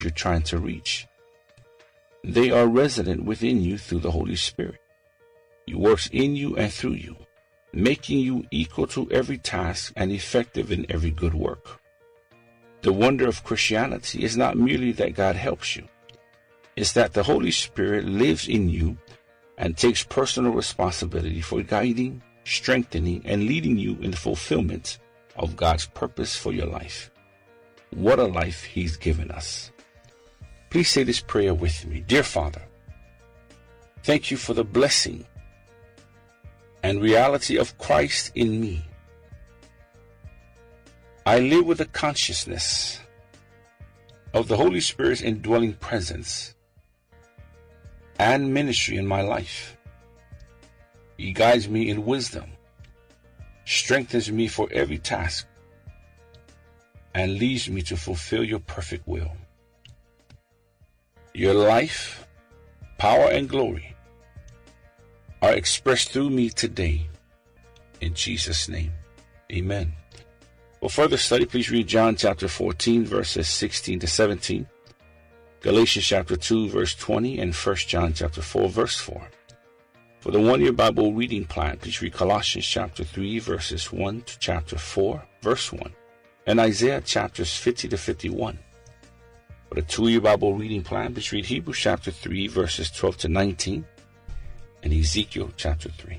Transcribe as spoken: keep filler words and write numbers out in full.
you're trying to reach. They are resident within you through the Holy Spirit. He works in you and through you, making you equal to every task and effective in every good work. The wonder of Christianity is not merely that God helps you. It's that the Holy Spirit lives in you and takes personal responsibility for guiding, strengthening, and leading you in the fulfillment of God's purpose for your life. What a life He's given us. Please say this prayer with me. Dear Father, thank you for the blessing and reality of Christ in me. I live with the consciousness of the Holy Spirit's indwelling presence and ministry in my life. He guides me in wisdom, strengthens me for every task, and leads me to fulfill your perfect will. Your life, power, and glory are expressed through me today. In Jesus' name, amen. For further study, please read John chapter fourteen, verses sixteen to seventeen, Galatians chapter two, verse twenty, and First John chapter four, verse four. For the one-year Bible reading plan, please read Colossians chapter three, verses one to chapter four, verse one, and Isaiah chapters fifty to fifty-one. For the two-year Bible reading plan, please read Hebrews chapter three, verses twelve to nineteen, and Ezekiel chapter three.